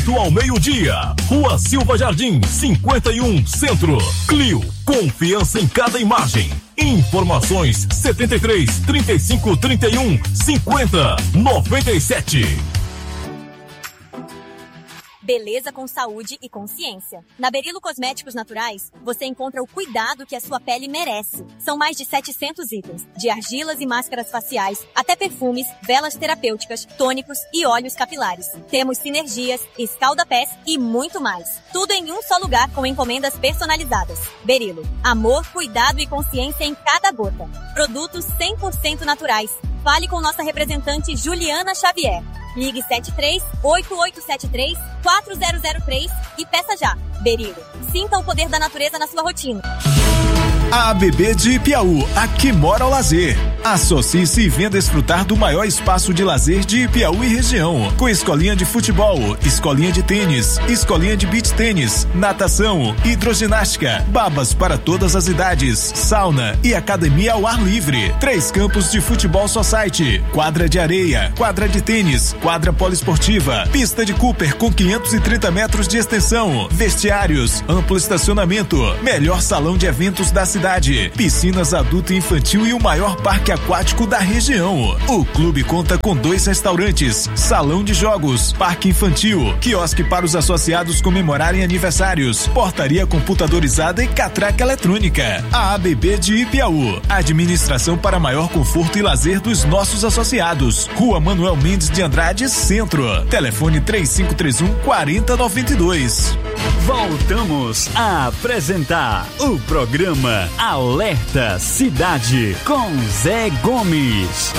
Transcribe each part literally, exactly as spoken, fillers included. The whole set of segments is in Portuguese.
Ao meio-dia, Rua Silva Jardim, cinquenta e um, Centro. Clio, confiança em cada imagem. Informações setenta e três, trinta e cinco, trinta e um, cinquenta, noventa e sete. Beleza com saúde e consciência. Na Berilo Cosméticos Naturais, você encontra o cuidado que a sua pele merece. São mais de setecentos itens, de argilas e máscaras faciais, até perfumes, velas terapêuticas, tônicos e óleos capilares. Temos sinergias, escalda-pés e muito mais. Tudo em um só lugar com encomendas personalizadas. Berilo, amor, cuidado e consciência em cada gota. Produtos cem por cento naturais. Fale com nossa representante Juliana Xavier. Ligue sete três oito oito sete três quatro zero zero três e peça já. Berilo, sinta o poder da natureza na sua rotina. A ABB de Ipiaú, aqui mora o lazer. Associe-se e venha desfrutar do maior espaço de lazer de Ipiaú e região, com escolinha de futebol, escolinha de tênis, escolinha de beach tênis, natação, hidroginástica, babas para todas as idades, sauna e academia ao ar livre. Três campos de futebol society, quadra de areia, quadra de tênis, quadra poliesportiva, pista de Cooper com quinhentos e trinta metros de extensão, vestiários, amplo estacionamento, melhor salão de eventos da cidade, piscinas adulto e infantil e o maior parque aquático da região. O clube conta com dois restaurantes, salão de jogos, parque infantil, quiosque para os associados comemorarem aniversários, portaria computadorizada e catraca eletrônica. A ABB de Ipiaú, administração para maior conforto e lazer dos nossos associados. Rua Manuel Mendes de Andrade, Centro. Telefone três cinco três um, quatro zero nove dois. Voltamos a apresentar o programa Alerta Cidade com Zé Gomes.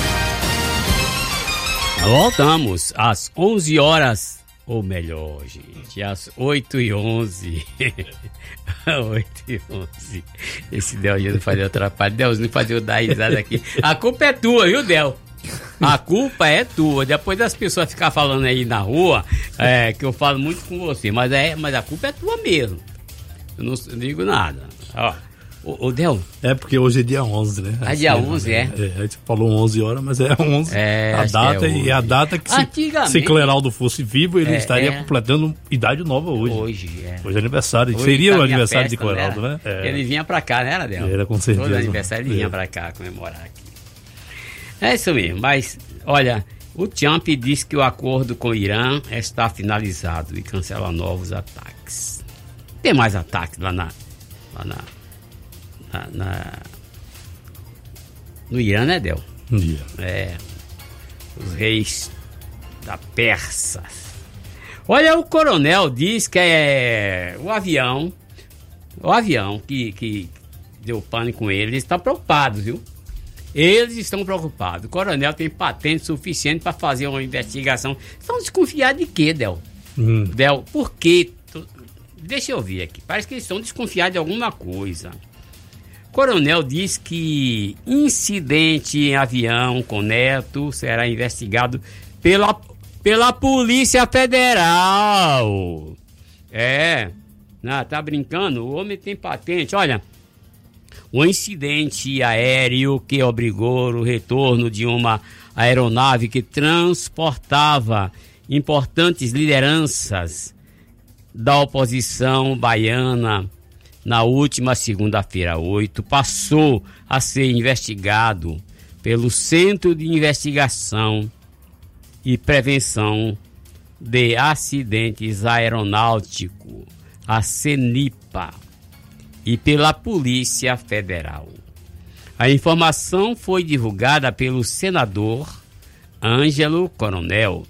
Voltamos às onze horas, ou melhor, gente, às oito e onze. oito e onze. Esse Delzinho não fazia atrapalho. Delzinho não fazia eu dar risada aqui. A culpa é tua, viu, Del? A culpa é tua. Depois das pessoas ficar falando aí na rua, é, que eu falo muito com você, mas, é, mas a culpa é tua mesmo. Eu não, eu não digo nada. Ó, o, o Del. É porque hoje é dia onze, né? É dia onze, é? é? A gente falou onze horas, mas é onze. É, a data, é e a data que se, se Cleraldo fosse vivo, ele é, estaria é. completando idade nova hoje. Hoje, é. Hoje é aniversário. Hoje seria tá o aniversário festa, de Cleraldo, né? É. Ele vinha pra cá, né, era, Del? Era, com certeza. Todo aniversário ele vinha é. pra cá comemorar aqui. É isso mesmo, mas, olha, o Trump diz que o acordo com o Irã está finalizado e cancela novos ataques. Tem mais ataques lá na... Lá na, na, na no Irã, né, Del? Yeah. É, os reis da Pérsia. Olha, o coronel diz que é o avião, o avião que, que deu pane com ele, eles estão preocupados, viu? Eles estão preocupados. O coronel tem patente suficiente para fazer uma investigação. Estão desconfiados de quê, Del? Hum. Del, por quê? Deixa eu ver aqui. Parece que eles estão desconfiados de alguma coisa. O coronel diz que incidente em avião com Neto será investigado pela, pela Polícia Federal. É. Não, tá brincando? O homem tem patente. Olha... O incidente aéreo que obrigou o retorno de uma aeronave que transportava importantes lideranças da oposição baiana na última segunda-feira, oito, passou a ser investigado pelo Centro de Investigação e Prevenção de Acidentes Aeronáuticos, a CENIPA, e pela Polícia Federal. A informação foi divulgada pelo senador Ângelo Coronel,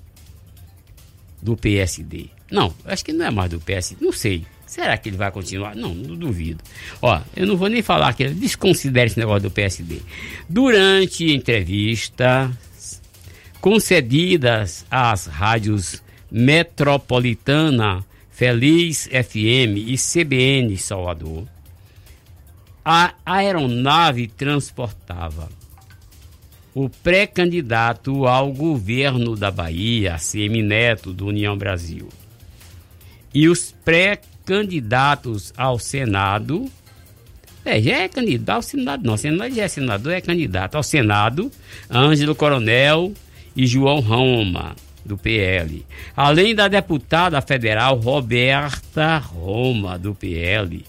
do P S D. Não, acho que não é mais do P S D, não sei. Será que ele vai continuar? Não, não duvido. Ó, eu não vou nem falar que ele desconsidere esse negócio do P S D. Durante entrevistas concedidas às rádios Metropolitana, Feliz F M e C B N Salvador, a aeronave transportava o pré-candidato ao governo da Bahia, Semineto, do União Brasil, e os pré-candidatos ao Senado, é, já é candidato ao Senado, não, Senado já é senador, é candidato ao Senado, Ângelo Coronel e João Roma, do P L, além da deputada federal Roberta Roma, do P L,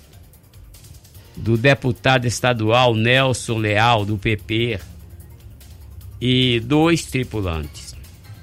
do deputado estadual Nelson Leal, do P P, e dois tripulantes.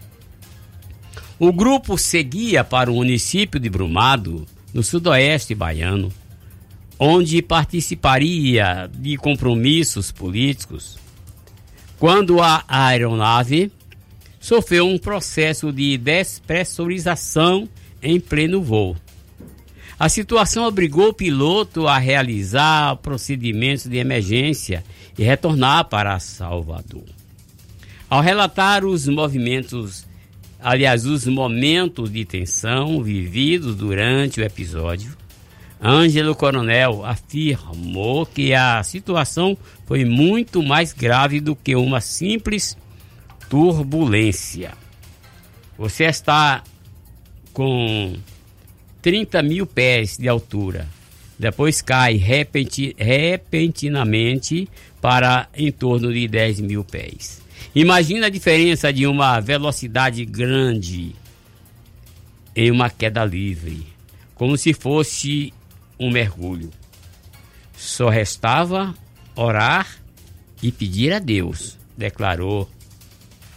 O grupo seguia para o município de Brumado, no sudoeste baiano, onde participaria de compromissos políticos, quando a aeronave sofreu um processo de despressurização em pleno voo. A situação obrigou o piloto a realizar procedimentos de emergência e retornar para Salvador. Ao relatar os movimentos, aliás, os momentos de tensão vividos durante o episódio, Ângelo Coronel afirmou que a situação foi muito mais grave do que uma simples turbulência. Você está com trinta mil pés de altura, depois cai repenti- repentinamente para em torno de dez mil pés. Imagina a diferença de uma velocidade grande em uma queda livre, como se fosse um mergulho. Só restava orar e pedir a Deus, declarou